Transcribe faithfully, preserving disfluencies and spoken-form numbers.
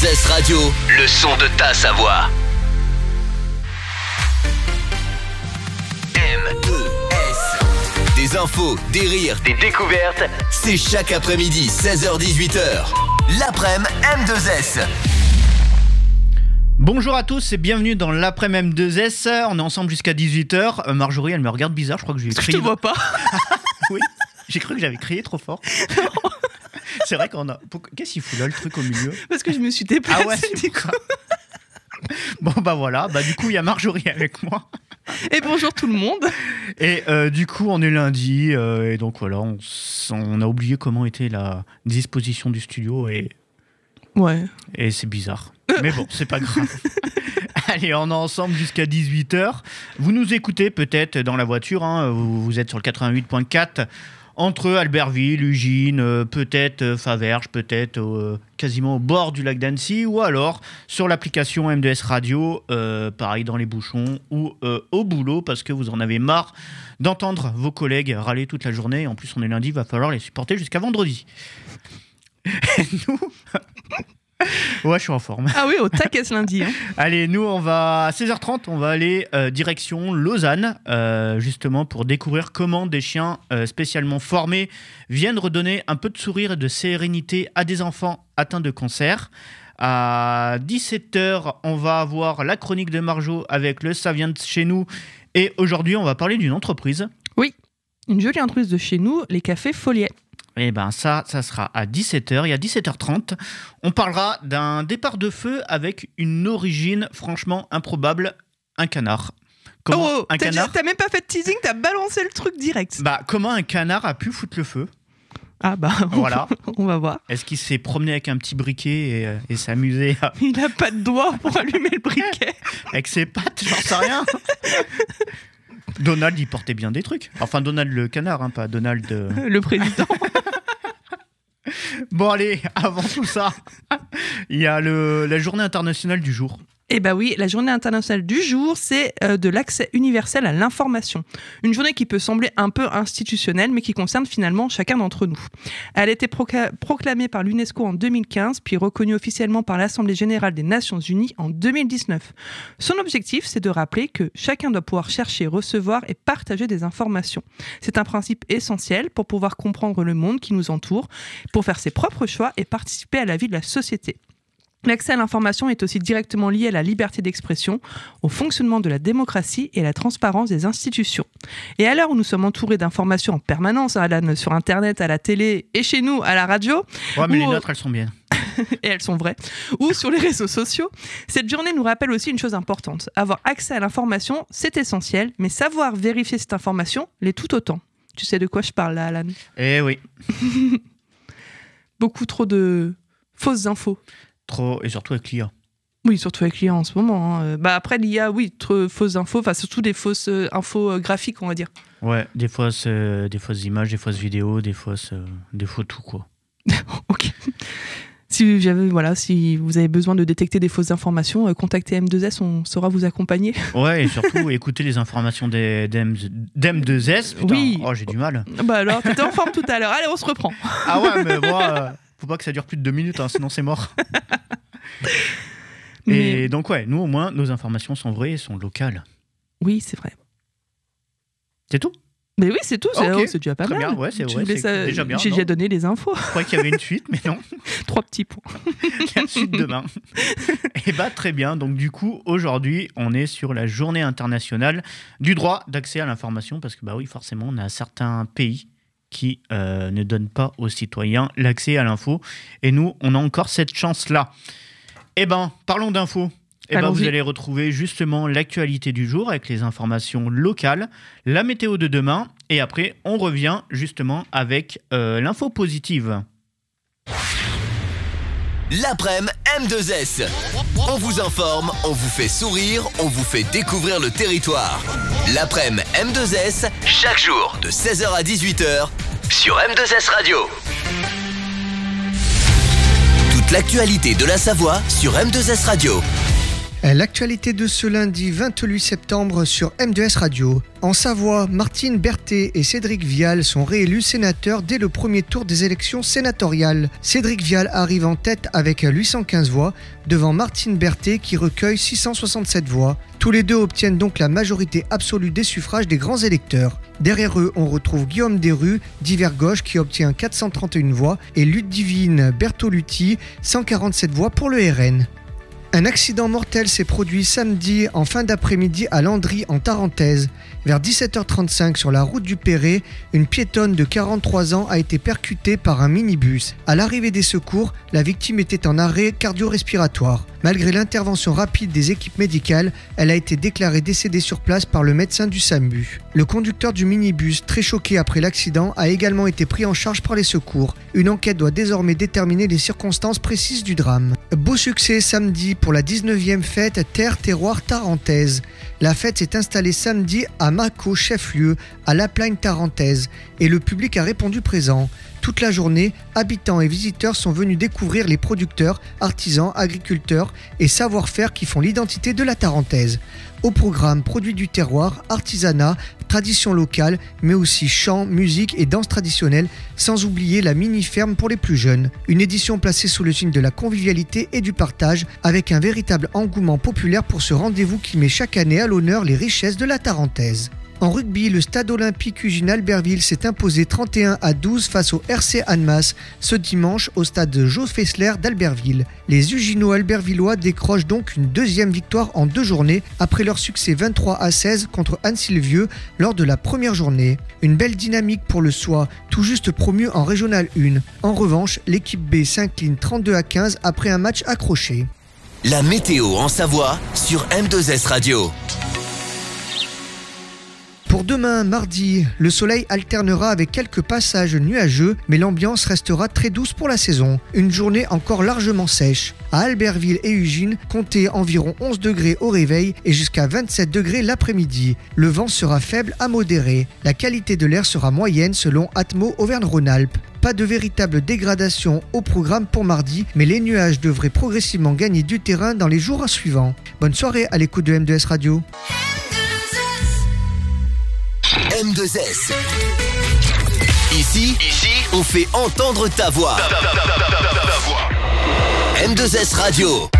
S Radio, le son de ta Savoie. M deux S. Des infos, des rires, des découvertes, c'est chaque après-midi, seize heures dix-huit heures. L'après-midi M deux S. Bonjour à tous et bienvenue dans l'après-midi M deux S. On est ensemble jusqu'à dix-huit heures. Euh, Marjorie, elle me regarde bizarre, je crois que j'ai crié. Je te vois pas. Oui, j'ai cru que j'avais crié trop fort. C'est vrai qu'on a... Qu'est-ce qu'il fout là, le truc au milieu? Parce que je me suis déplacée. Ah ouais, c'est quoi? Bon bah voilà, bah du coup il y a Marjorie avec moi. Et bonjour tout le monde. Et euh, du coup on est lundi euh, et donc voilà, on, on a oublié comment était la disposition du studio et... Ouais. Et c'est bizarre. Mais bon, c'est pas grave. Allez, on est ensemble jusqu'à dix-huit heures. Vous nous écoutez peut-être dans la voiture, hein, vous, vous êtes sur le quatre-vingt-huit point quatre entre Albertville, Ugine, euh, peut-être euh, Faverges, peut-être euh, quasiment au bord du lac d'Annecy, ou alors sur l'application M deux S Radio, euh, pareil dans les bouchons, ou euh, au boulot, parce que vous en avez marre d'entendre vos collègues râler toute la journée. En plus, on est lundi, il va falloir les supporter jusqu'à vendredi. Et nous... Ouais, je suis en forme. Ah oui, au taquet ce lundi. Hein. Allez, nous, on va à seize heures trente, on va aller euh, direction Lausanne, euh, justement pour découvrir comment des chiens euh, spécialement formés viennent redonner un peu de sourire et de sérénité à des enfants atteints de cancer. À dix-sept heures, on va avoir la chronique de Marjo avec le Ça vient de chez nous. Et aujourd'hui, on va parler d'une entreprise. Oui, une jolie entreprise de chez nous, les cafés Folliet. Eh bien, ça, ça sera à dix-sept heures. Et à dix-sept heures trente, on parlera d'un départ de feu avec une origine franchement improbable, un canard. Comment oh, un t'as, canard t'as même pas fait de teasing, t'as balancé le truc direct. Bah, comment un canard a pu foutre le feu? Ah bah, voilà. On va voir. Est-ce qu'il s'est promené avec un petit briquet et, et s'amusé à... Il a pas de doigt pour allumer le briquet. Avec ses pattes, j'en sais rien. Donald, il portait bien des trucs. Enfin, Donald le canard, hein, pas Donald... Euh... Le président. Bon allez, avant tout ça, il y a le, la journée internationale du jour. Eh bien oui, la journée internationale du jour, c'est euh, de l'accès universel à l'information. Une journée qui peut sembler un peu institutionnelle, mais qui concerne finalement chacun d'entre nous. Elle a été proca- proclamée par l'UNESCO en deux mille quinze, puis reconnue officiellement par l'Assemblée générale des Nations unies en deux mille dix-neuf. Son objectif, c'est de rappeler que chacun doit pouvoir chercher, recevoir et partager des informations. C'est un principe essentiel pour pouvoir comprendre le monde qui nous entoure, pour faire ses propres choix et participer à la vie de la société. L'accès à l'information est aussi directement lié à la liberté d'expression, au fonctionnement de la démocratie et à la transparence des institutions. Et à l'heure où nous sommes entourés d'informations en permanence, Alan, sur Internet, à la télé et chez nous, à la radio... Ouais, mais ou... les nôtres, elles sont bien. Et elles sont vraies. Ou sur les réseaux sociaux, cette journée nous rappelle aussi une chose importante. Avoir accès à l'information, c'est essentiel, mais savoir vérifier cette information l'est tout autant. Tu sais de quoi je parle là, Alan? Eh oui. Beaucoup trop de fausses infos. Trop, et surtout avec l'I A. Oui, surtout avec l'I A en ce moment. Hein. Bah après, l'I A, oui, trop fausses infos, enfin surtout des fausses euh, infos euh, graphiques, on va dire. Ouais, des fausses, euh, des fausses images, des fausses vidéos, des fausses, euh, des faux tout, quoi. Ok. Si, j'avais, voilà, si vous avez besoin de détecter des fausses informations, euh, contactez M deux S, on saura vous accompagner. Ouais, et surtout, écoutez les informations des, des d'M deux S. Putain, oui. Oh, j'ai du mal. Bah alors, t'étais en forme tout à l'heure. Allez, on se reprend. Ah ouais, mais moi... Euh... Faut pas que ça dure plus de deux minutes, hein, sinon c'est mort. Mais... Et donc ouais, nous au moins, nos informations sont vraies et sont locales. Oui, c'est vrai. C'est tout? Mais oui, c'est tout, c'est, okay. oh, c'est déjà pas Très mal. Bien, ouais, c'est tu vrai, c'est ça... déjà bien. J'ai non. déjà donné les infos. Je croyais qu'il y avait une suite, mais non. Trois petits points. La suite demain. Et bah très bien, donc du coup, aujourd'hui, on est sur la journée internationale du droit d'accès à l'information, parce que bah oui, forcément, on a certains pays qui euh, ne donne pas aux citoyens l'accès à l'info. Et nous, on a encore cette chance-là. Eh ben, parlons d'infos. Eh ben, vous allez retrouver justement l'actualité du jour avec les informations locales, la météo de demain, et après, on revient justement avec euh, l'info positive. L'après-midi M deux S. On vous informe, on vous fait sourire, on vous fait découvrir le territoire. L'après-midi M deux S, chaque jour de seize heures à dix-huit heures sur M deux S Radio. Toute l'actualité de la Savoie sur M deux S Radio. L'actualité de ce lundi vingt-huit septembre sur M deux S Radio. En Savoie, Martine Berthet et Cédric Vial sont réélus sénateurs dès le premier tour des élections sénatoriales. Cédric Vial arrive en tête avec huit cent quinze voix, devant Martine Berthet qui recueille six cent soixante-sept voix. Tous les deux obtiennent donc la majorité absolue des suffrages des grands électeurs. Derrière eux, on retrouve Guillaume Desrues d'Yverdon qui obtient quatre cent trente et une voix et Ludivine Bertolucci, cent quarante-sept voix pour le R N. Un accident mortel s'est produit samedi en fin d'après-midi à Landry en Tarentaise. Vers dix-sept heures trente-cinq sur la route du Perret, une piétonne de quarante-trois ans a été percutée par un minibus. À l'arrivée des secours, la victime était en arrêt cardio-respiratoire. Malgré l'intervention rapide des équipes médicales, elle a été déclarée décédée sur place par le médecin du SAMU. Le conducteur du minibus, très choqué après l'accident, a également été pris en charge par les secours. Une enquête doit désormais déterminer les circonstances précises du drame. Beau succès samedi pour la dix-neuvième fête Terre Terroir Tarentaise. La fête s'est installée samedi à Mâcon, chef-lieu, à La Plagne Tarentaise, et le public a répondu présent. Toute la journée, habitants et visiteurs sont venus découvrir les producteurs, artisans, agriculteurs et savoir-faire qui font l'identité de la Tarentaise. Au programme, produits du terroir, artisanat, tradition locale, mais aussi chant, musique et danse traditionnelle, sans oublier la mini-ferme pour les plus jeunes. Une édition placée sous le signe de la convivialité et du partage, avec un véritable engouement populaire pour ce rendez-vous qui met chaque année à l'honneur les richesses de la Tarentaise. En rugby, le stade olympique Ugine Albertville s'est imposé trente et un à douze face au R C Annemasse ce dimanche au stade Jo Fessler d'Albertville. Les Uginois albertvillois décrochent donc une deuxième victoire en deux journées après leur succès vingt-trois à seize contre Anne-Sylvieux lors de la première journée. Une belle dynamique pour le S O A, tout juste promu en Régional un. En revanche, l'équipe B s'incline trente-deux à quinze après un match accroché. La météo en Savoie sur M deux S Radio. Pour demain, mardi, le soleil alternera avec quelques passages nuageux, mais l'ambiance restera très douce pour la saison. Une journée encore largement sèche. À Albertville et Ugine, comptez environ onze degrés au réveil et jusqu'à vingt-sept degrés l'après-midi. Le vent sera faible à modéré. La qualité de l'air sera moyenne selon Atmo Auvergne-Rhône-Alpes. Pas de véritable dégradation au programme pour mardi, mais les nuages devraient progressivement gagner du terrain dans les jours suivants. Bonne soirée à l'écoute de M deux S Radio. M deux S. Ici, ici, on fait entendre ta voix. M deux S Radio.